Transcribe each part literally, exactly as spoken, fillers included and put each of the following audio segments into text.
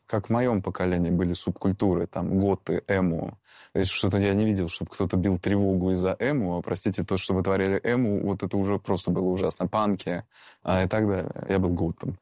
как в моем поколении были субкультуры, там, готы, эмо. То есть что-то я не видел, чтобы кто-то бил тревогу из-за эмо. Простите, то, что вытворяли эмо, вот это уже просто было ужасно. Панки а, и так далее. Я был готом.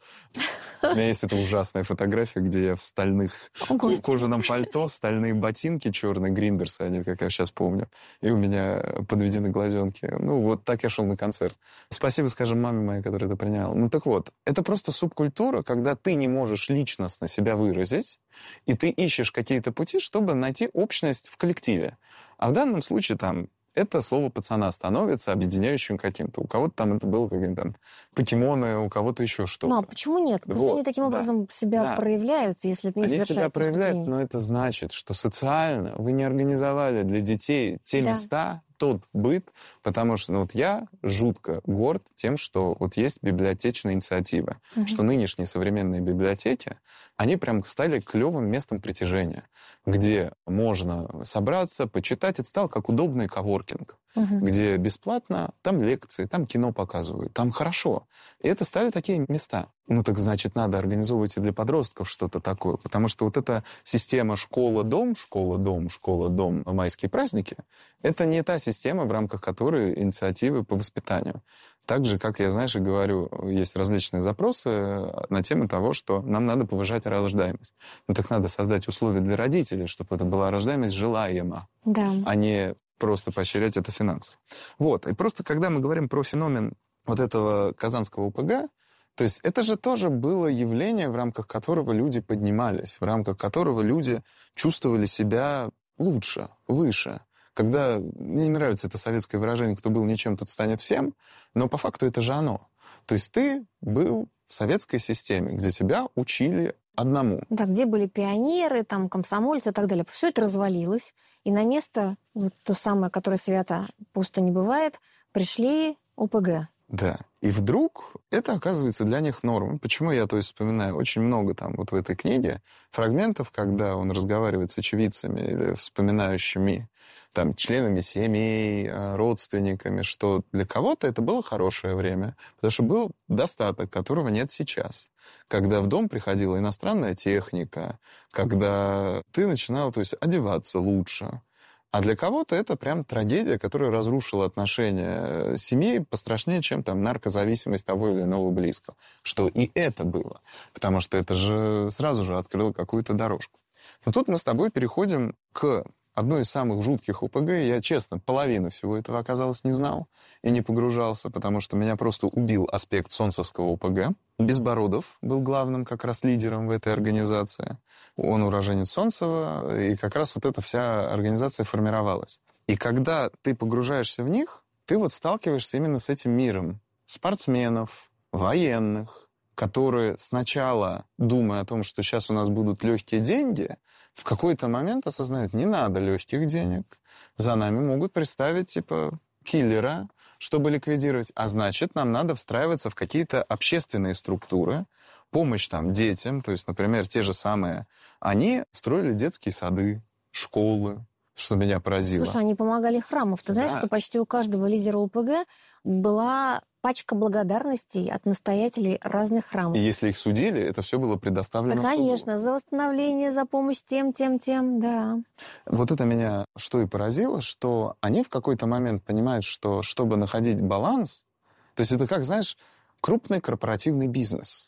У меня есть эта ужасная фотография, где я в стальных Господи. кожаном пальто, стальные ботинки черные, гриндерсы, они, как я сейчас помню, и у меня подведены глазенки. Ну, вот так я шел на концерт. Спасибо, скажем, маме моей, которая это приняла. Ну, так вот, это просто субкультура, когда ты не можешь личностно себя выразить, и ты ищешь какие-то пути, чтобы найти общность в коллективе. А в данном случае там это слово пацана становится объединяющим каким-то. У кого-то там это было какие-то там покемоны, у кого-то еще что-то. Ну, а почему нет? Пусть Вот, они таким да. образом себя Да. проявляют, если это не Они совершают себя проявляют, преступление. но это значит, что социально вы не организовали для детей те Да. места, тот быт, потому что ну, вот я жутко горд тем, что вот есть библиотечная инициатива, Мгм. что нынешние современные библиотеки, они прям стали клевым местом притяжения, где можно собраться, почитать. Это стало как удобный коворкинг, Мгм. где бесплатно, там лекции, там кино показывают, там хорошо. И это стали такие места. Ну так значит, надо организовывать и для подростков что-то такое, потому что вот эта система школа-дом, школа-дом, школа-дом, майские праздники, это не та система, в рамках которой инициативы по воспитанию. Так же, как я, знаешь, и говорю, есть различные запросы на тему того, что нам надо повышать рождаемость. Ну так надо создать условия для родителей, чтобы это была рождаемость желаема, Да. а не просто поощрять это финансово. Вот. И просто когда мы говорим про феномен вот этого казанского ОПГ, то есть это же тоже было явление, в рамках которого люди поднимались, в рамках которого люди чувствовали себя лучше, выше. Когда, мне не нравится это советское выражение, кто был ничем, тот станет всем, но по факту это же оно. То есть ты был в советской системе, где тебя учили одному. Да, где были пионеры, там, комсомольцы и так далее. Все это развалилось, и на место, вот то самое, которое свято пусто не бывает, пришли ОПГ. Да. И вдруг это оказывается для них нормой. Почему я, то есть, вспоминаю очень много там вот в этой книге фрагментов, когда он разговаривает с очевидцами или вспоминающими там членами семей, родственниками, что для кого-то это было хорошее время, потому что был достаток, которого нет сейчас. Когда в дом приходила иностранная техника, когда ты начинал, то есть, одеваться лучше. А для кого-то это прям трагедия, которая разрушила отношения семьи пострашнее, чем там наркозависимость того или иного близкого. Что и это было. Потому что это же сразу же открыло какую-то дорожку. Но тут мы с тобой переходим к одной из самых жутких ОПГ. Я, честно, половину всего этого, оказалось, не знал и не погружался, потому что меня просто убил аспект солнцевского ОПГ. Безбородов был главным как раз лидером в этой организации. Он уроженец Солнцева, и как раз вот эта вся организация формировалась. И когда ты погружаешься в них, ты вот сталкиваешься именно с этим миром спортсменов, военных, которые сначала, думая о том, что сейчас у нас будут легкие деньги, в какой-то момент осознают, не надо легких денег. За нами могут представить, типа, киллера, чтобы ликвидировать. А значит, нам надо встраиваться в какие-то общественные структуры, помощь там детям, то есть, например, те же самые. Они строили детские сады, школы, что меня поразило. Слушай, они помогали храмов. Ты знаешь, Да. что почти у каждого лидера ОПГ была пачка благодарностей от настоятелей разных храмов. И если их судили, это все было предоставлено Да, суду. конечно, за восстановление, за помощь тем, тем, тем, да. Вот это меня что и поразило, что они в какой-то момент понимают, что чтобы находить баланс, то есть это как, знаешь, крупный корпоративный бизнес.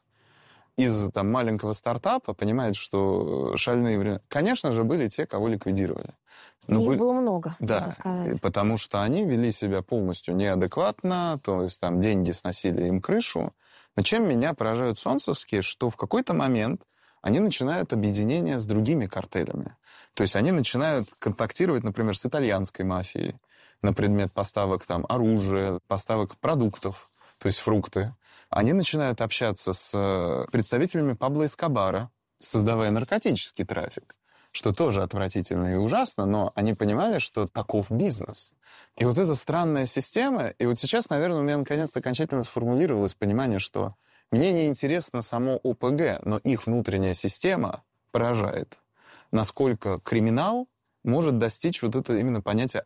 Из там, маленького стартапа понимает, что шальные времена... Конечно же, были те, кого ликвидировали. Но Их были... было много, Да, надо сказать. потому что они вели себя полностью неадекватно, то есть там деньги сносили им крышу. Но чем меня поражают солнцевские, что в какой-то момент они начинают объединение с другими картелями. То есть они начинают контактировать, например, с итальянской мафией на предмет поставок там, оружия, поставок продуктов, то есть фрукты. Они начинают общаться с представителями Пабло Эскобара, создавая наркотический трафик, что тоже отвратительно и ужасно, но они понимали, что таков бизнес. И вот эта странная система, и вот сейчас, наверное, у меня наконец-то окончательно сформулировалось понимание, что мне не интересно само ОПГ, но их внутренняя система поражает, насколько криминал может достичь вот это именно понятие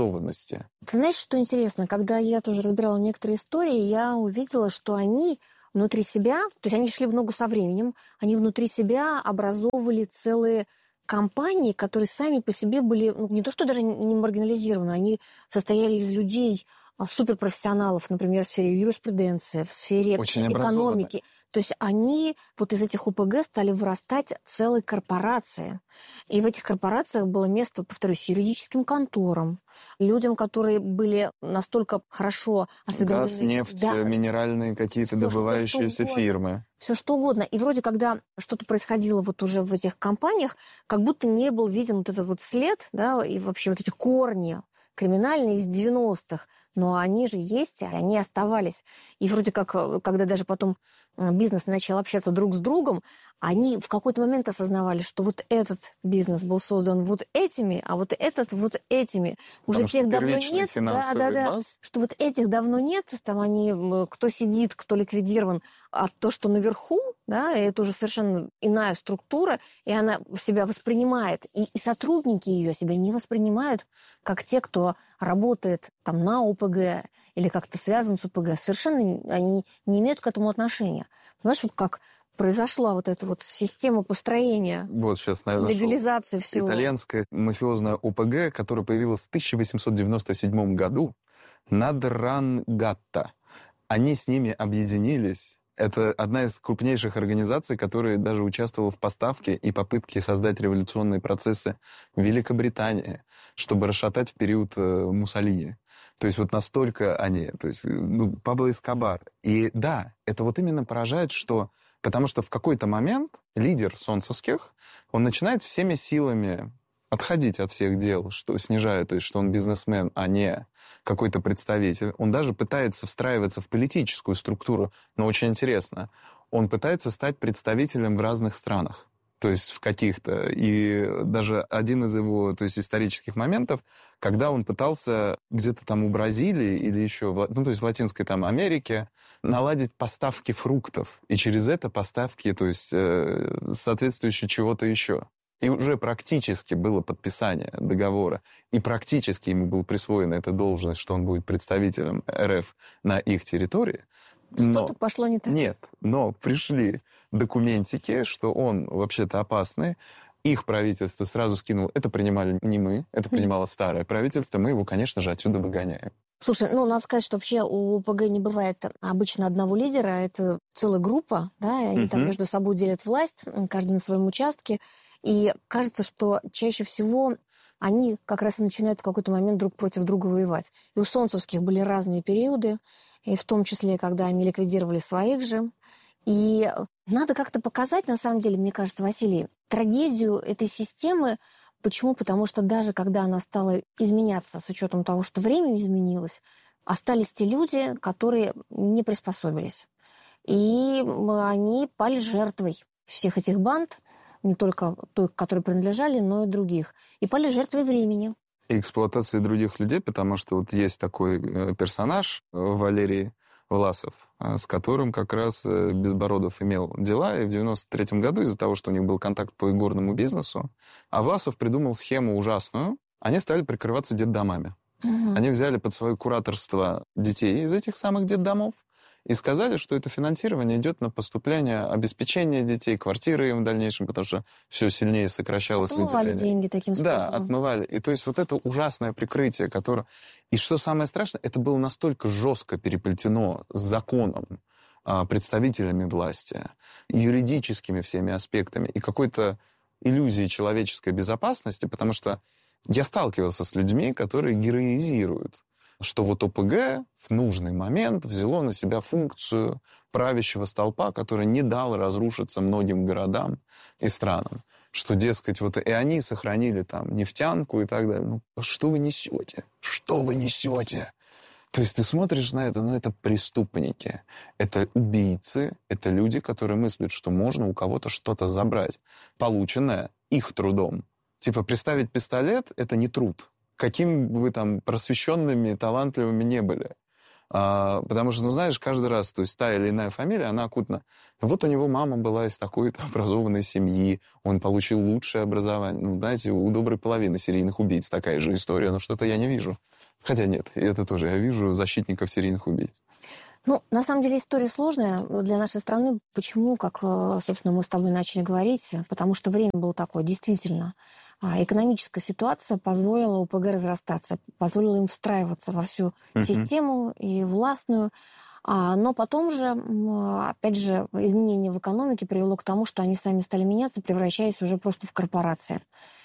организованности. Ты знаешь, что интересно? Когда я тоже разбирала некоторые истории, я увидела, что они внутри себя, то есть они шли в ногу со временем, они внутри себя образовывали целые компании, которые сами по себе были, ну, не то что даже не маргинализированы, они состояли из людей, а, суперпрофессионалов, например, в сфере юриспруденции, в сфере Очень экономики. образованные. То есть они вот из этих ОПГ стали вырастать целые корпорации. И в этих корпорациях было место, повторюсь, юридическим конторам, людям, которые были настолько хорошо осведомлены. Газ, нефть, Да, минеральные какие-то всё, всё, что добывающиеся угодно. фирмы. Все что угодно. И вроде когда что-то происходило вот уже в этих компаниях, как будто не был виден вот этот вот след, да, и вообще вот эти корни криминальные из девяностых, но они же есть, и они оставались. И вроде как, э, когда даже потом э, бизнес начал общаться друг с другом, они в какой-то момент осознавали, что вот этот бизнес был создан вот этими, а вот этот вот этими. Уже Потому что тех давно первичный нет. Да, финансовый да, да. баз. Что вот этих давно нет, там они, м, кто сидит, кто ликвидирован, а то, что наверху, да, это уже совершенно иная структура, и она себя воспринимает, и, и сотрудники ее себя не воспринимают как те, кто работает там на ОПГ или как-то связан с ОПГ. Совершенно они не имеют к этому отношения. Понимаешь, вот как произошла вот эта вот система построения, Вот сейчас, наверное, легализации всего. итальянская мафиозная ОПГ, которая появилась в тысяча восемьсот девяносто седьмом году, Надранgheta. Они с ними объединились. Это одна из крупнейших организаций, которая даже участвовала в поставке и попытке создать революционные процессы в Великобритании, чтобы расшатать в период э, Муссолини. То есть вот настолько они, то есть, ну, Пабло Эскобар. И да, это вот именно поражает, что... Потому что в какой-то момент лидер солнцевских, он начинает всеми силами отходить от всех дел, что снижает, то есть что он бизнесмен, а не какой-то представитель. Он даже пытается встраиваться в политическую структуру, но очень интересно, он пытается стать представителем в разных странах, то есть в каких-то. И даже один из его, то есть исторических моментов, когда он пытался где-то там у Бразилии или еще, ну то есть в Латинской там Америке, наладить поставки фруктов, и через это поставки, то есть э, соответствующие чего-то еще. И уже практически было подписание договора, и практически ему был присвоена эта должность, что он будет представителем РФ на их территории. Но... Что-то пошло не так. Нет, но пришли документики, что он вообще-то опасный. Их правительство сразу скинуло. Это принимали не мы, это принимало старое правительство. Мы его, конечно же, отсюда выгоняем. Слушай, ну, надо сказать, что вообще у ОПГ не бывает обычно одного лидера, это целая группа, да, и они uh-huh. там между собой делят власть, каждый на своем участке. И кажется, что чаще всего они как раз и начинают в какой-то момент друг против друга воевать. И у солнцевских были разные периоды, и в том числе, когда они ликвидировали своих же. И надо как-то показать, на самом деле, мне кажется, Василий, трагедию этой системы. Почему? Потому что даже когда она стала изменяться с учетом того, что время изменилось, остались те люди, которые не приспособились. И они пали жертвой всех этих банд, не только той, которые принадлежали, но и других. И пали жертвой времени. И эксплуатации других людей, потому что вот есть такой персонаж Валерий Власов, с которым как раз Безбородов имел дела, и в девяносто третьем году из-за того, что у них был контакт по игорному бизнесу, а Власов придумал схему ужасную, они стали прикрываться детдомами. Угу. Они взяли под свое кураторство детей из этих самых детдомов, и сказали, что это финансирование идет на поступление, обеспечение детей, квартиры им в дальнейшем, потому что все сильнее сокращалось отмывали выделение. деньги таким способом. Да, отмывали. И то есть вот это ужасное прикрытие, которое... И что самое страшное, это было настолько жестко переплетено с законом, представителями власти, юридическими всеми аспектами и какой-то иллюзией человеческой безопасности, потому что я сталкивался с людьми, которые героизируют, что вот ОПГ в нужный момент взяло на себя функцию правящего столпа, который не дал разрушиться многим городам и странам. Что, дескать, вот и они сохранили там нефтянку и так далее. Ну, что вы несете? Что вы несете? То есть ты смотришь на это, ну, это преступники, это убийцы, это люди, которые мыслят, что можно у кого-то что-то забрать, полученное их трудом. Типа, приставить пистолет — это не труд. Каким бы вы там просвещенными, талантливыми не были. А, потому что, ну, знаешь, каждый раз, то есть та или иная фамилия, она окутана. Вот у него мама была из такой-то образованной семьи, он получил лучшее образование. Ну, знаете, у доброй половины серийных убийц такая же история, но что-то я не вижу. Хотя нет, это тоже я вижу защитников серийных убийц. Ну, на самом деле история сложная для нашей страны. Почему, как, собственно, мы с тобой начали говорить? Потому что время было такое, действительно. Экономическая ситуация позволила ОПГ разрастаться, позволила им встраиваться во всю Мгм. систему и властную. А, Но потом же, м, опять же, изменение в экономике привело к тому, что они сами стали меняться, превращаясь уже просто в корпорации.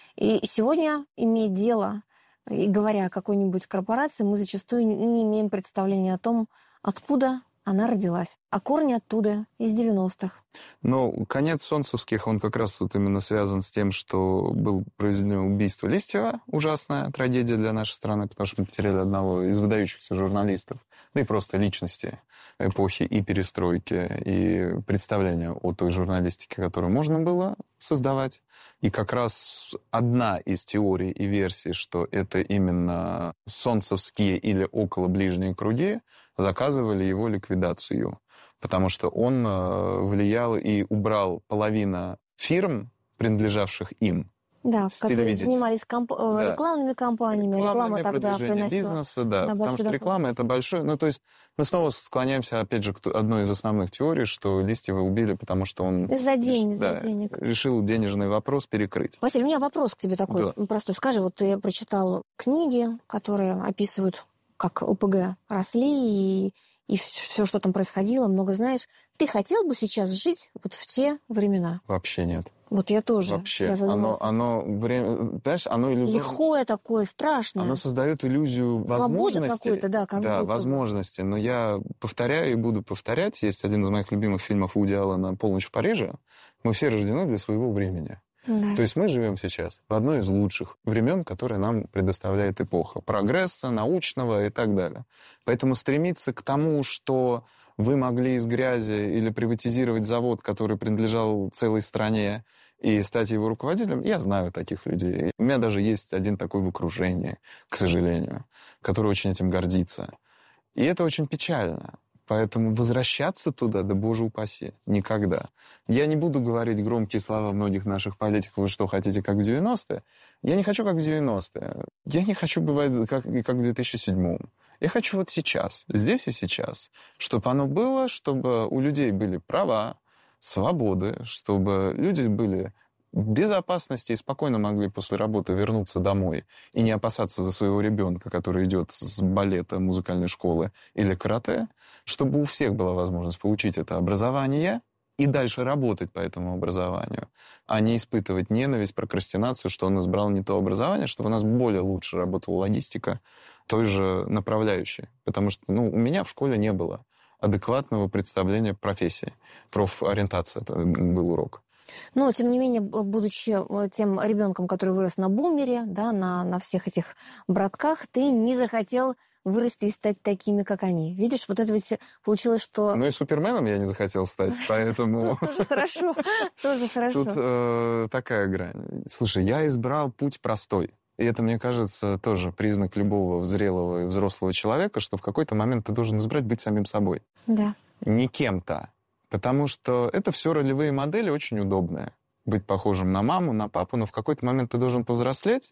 И сегодня, имея дело и говоря о какой-нибудь корпорации, мы зачастую не не имеем представления о том, откуда она родилась. А корни оттуда, из девяностых. Ну, конец солнцевских, он как раз вот именно связан с тем, что было проведено убийство Листьева, ужасная трагедия для нашей страны, потому что мы потеряли одного из выдающихся журналистов, да и просто личности эпохи и перестройки, и представления о той журналистике, которую можно было создавать. И как раз одна из теорий и версий, что это именно солнцевские или около ближние круги, заказывали его ликвидацию, потому что он э, влиял и убрал половину фирм, принадлежавших им. Да, С которые телевидения. занимались комп- э, Да. рекламными кампаниями. Реклама Рекламное тогда продвижение приносила бизнеса, да, да, потому большой что доход. реклама — это большой... Ну, то есть мы снова склоняемся, опять же, к ту- одной из основных теорий, что Листьева убили, потому что он Из-за денег, да, из-за денег. решил денежный вопрос перекрыть. Василий, у меня вопрос к тебе такой Да. простой. Скажи, вот ты прочитал книги, которые описывают, как ОПГ росли и, и все, что там происходило, много знаешь. Ты хотел бы сейчас жить вот в те времена? Вообще нет. Вот я тоже. Вообще. Я Оно, задумалась. оно, время, знаешь, оно иллюзорно. Лихое такое, страшное. Оно создает иллюзию Свободы возможностей. какой-то, да, как Да, будто бы. возможности. Но я повторяю и буду повторять. Есть один из моих любимых фильмов Вуди Аллена «Полночь в Париже». Мы все рождены для своего времени. Да. То есть мы живем сейчас в одной из лучших времен, которые нам предоставляет эпоха прогресса, научного и так далее. Поэтому стремиться к тому, что вы могли из грязи или приватизировать завод, который принадлежал целой стране, и стать его руководителем, я знаю таких людей. У меня даже есть один такой в окружении, к сожалению, который очень этим гордится. И это очень печально. Поэтому возвращаться туда, да боже упаси, никогда. Я не буду говорить громкие слова многих наших политиков, вы что, хотите, как в девяностые? Я не хочу, как в девяностые. Я не хочу бывать, как, как в две тысячи седьмом. Я хочу вот сейчас, здесь и сейчас, чтобы оно было, чтобы у людей были права, свободы, чтобы люди были в безопасности и спокойно могли после работы вернуться домой и не опасаться за своего ребенка, который идет с балета, музыкальной школы или карате, чтобы у всех была возможность получить это образование и дальше работать по этому образованию, а не испытывать ненависть, прокрастинацию, что он избрал не то образование, чтобы у нас более лучше работала логистика той же направляющей. Потому что ну, у меня в школе не было адекватного представления профессии. Профориентация это был урок. Но, тем не менее, будучи тем ребенком, который вырос на бумере, да, на, на всех этих братках, ты не захотел вырасти и стать такими, как они. Видишь, вот это ведь получилось, что... Ну и суперменом я не захотел стать, поэтому... Тоже хорошо, тоже хорошо. Тут э, такая грань. Слушай, я избрал путь простой. И это, мне кажется, тоже признак любого зрелого и взрослого человека, что в какой-то момент ты должен избрать быть самим собой. Да. Не кем-то. Потому что это все ролевые модели очень удобные. Быть похожим на маму, на папу, но в какой-то момент ты должен повзрослеть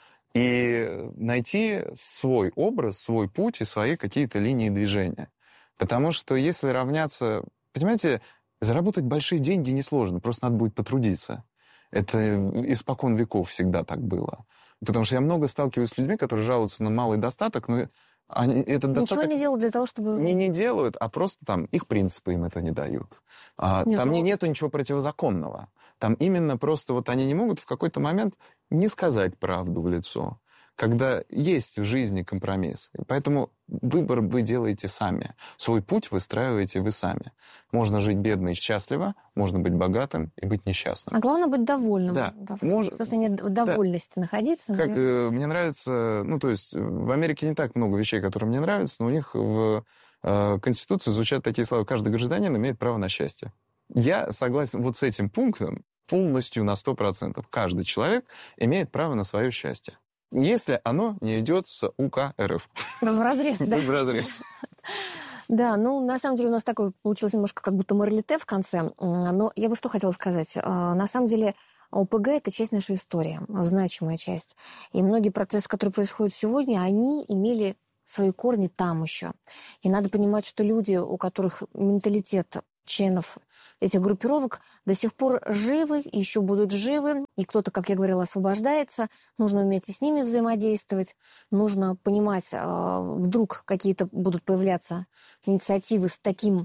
и найти свой образ, свой путь и свои какие-то линии движения. Потому что если равняться... Понимаете, заработать большие деньги несложно, просто надо будет потрудиться. Это испокон веков всегда так было. Потому что я много сталкиваюсь с людьми, которые жалуются на малый достаток, но они этот достаток... Ничего не делают для того, чтобы... Не, не делают, а просто там их принципы им это не дают. А, Нет, там ну... не, нету ничего противозаконного. Там именно просто вот они не могут в какой-то момент не сказать правду в лицо, когда есть в жизни компромисс. И поэтому выбор вы делаете сами. Свой путь выстраиваете вы сами. Можно жить бедно и счастливо, можно быть богатым и быть несчастным. А главное быть довольным. Да. Да, в Мож... состоянии довольности да. находиться. Как э, мне нравится... Ну, то есть в Америке не так много вещей, которые мне нравятся, но у них в э, Конституции звучат такие слова: каждый гражданин имеет право на счастье. Я согласен вот с этим пунктом полностью на сто процентов. Каждый человек имеет право на свое счастье. Если оно не идет с УК РФ. В разрез, да. В разрез. Да, ну, на самом деле у нас такое получилось немножко как будто моралите в конце. Но я бы что хотела сказать. На самом деле ОПГ – это часть нашей истории, значимая часть. И многие процессы, которые происходят сегодня, они имели свои корни там еще. И надо понимать, что люди, у которых менталитет членов этих группировок до сих пор живы, и еще будут живы, и кто-то, как я говорила, освобождается, нужно уметь и с ними взаимодействовать, нужно понимать, вдруг какие-то будут появляться инициативы с таким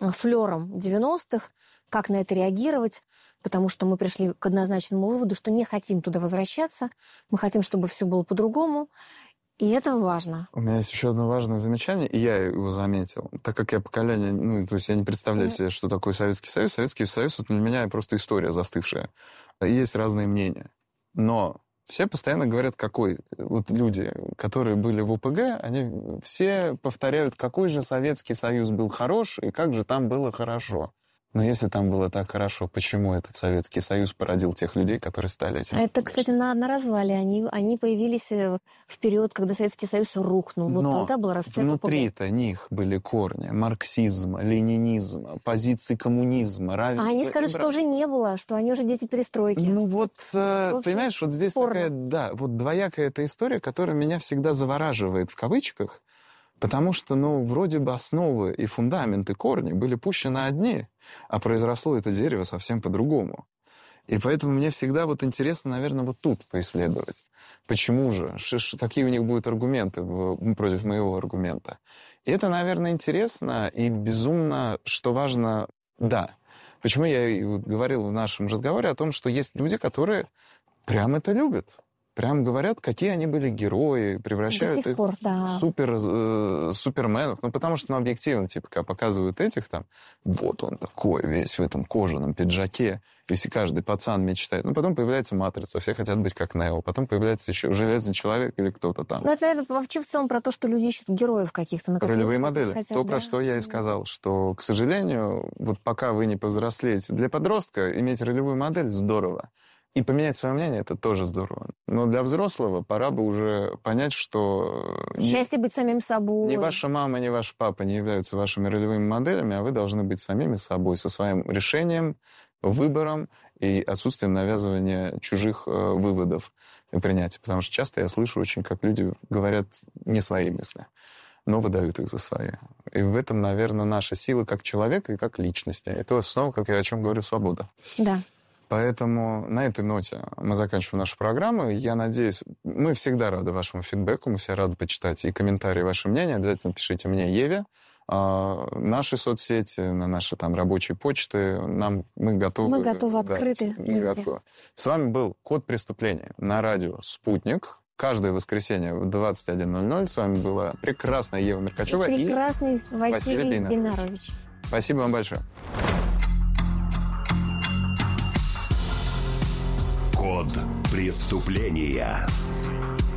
флером девяностых, как на это реагировать, потому что мы пришли к однозначному выводу, что не хотим туда возвращаться, мы хотим, чтобы все было по-другому, и это важно. У меня есть еще одно важное замечание, и я его заметил. Так как я поколение, ну, то есть я не представляю себе, что такое Советский Союз. Советский Союз — это для меня просто история застывшая. Есть разные мнения. Но все постоянно говорят, какой... Вот люди, которые были в ОПГ, они все повторяют, какой же Советский Союз был хорош, и как же там было хорошо. Но если там было так хорошо, почему этот Советский Союз породил тех людей, которые стали этим? Это, кстати, на, на развале. Они, они появились в период, когда Советский Союз рухнул. Вот Но тогда был расцвет внутри-то них были корни марксизма, ленинизма, позиции коммунизма, равенства. А они скажут, что уже не было, что они уже дети перестройки. Ну вот, общем, понимаешь, вот здесь спорно. такая, да, вот двоякая эта история, которая меня всегда завораживает в кавычках, потому что, ну, вроде бы основы и фундаменты, корни были пущены одни, а произросло это дерево совсем по-другому. И поэтому мне всегда вот интересно, наверное, вот тут поисследовать. Почему же? Ш- ш- какие у них будут аргументы в, против моего аргумента? И это, наверное, интересно и безумно, что важно, да. Почему я и вот говорил в нашем разговоре о том, что есть люди, которые прям это любят. Прям говорят, какие они были герои, превращают их пор, да. в супер, э, суперменов. Ну, потому что, ну, объективно, типа, когда показывают этих там, вот он такой весь в этом кожаном пиджаке, если каждый пацан мечтает. Ну, потом появляется «Матрица», все хотят быть как Нео. Потом появляется еще «Железный человек» или кто-то там. Ну, это, наверное, вообще в целом про то, что люди ищут героев каких-то. На Ролевые модели. Хотят, то, да? про что я и сказал, что, к сожалению, вот пока вы не повзрослеете, для подростка иметь ролевую модель здорово. И поменять свое мнение — это тоже здорово. Но для взрослого пора бы уже понять, что... Счастье быть самим собой. Ни ваша мама, ни ваш папа не являются вашими ролевыми моделями, а вы должны быть самими собой, со своим решением, выбором и отсутствием навязывания чужих э, выводов и принятия. Потому что часто я слышу очень, как люди говорят не свои мысли, но выдают их за свои. И в этом, наверное, наша сила как человека и как личности. И то снова, как я о чем говорю, свобода. Да. Поэтому на этой ноте мы заканчиваем нашу программу. Я надеюсь, мы всегда рады вашему фидбэку, мы все рады почитать и комментарии, ваше мнение. Обязательно пишите мне, Еве. А, наши соцсети, на наши там рабочие почты. Нам, мы готовы... Мы готовы, да, открыты мы для готовы. всех. С вами был «Код преступления» на радио «Спутник». Каждое воскресенье в двадцать один ноль ноль. С вами была прекрасная Ева Меркачева и прекрасный и Василий, Василий Бинарович. Бинарович. Спасибо вам большое. Код преступления.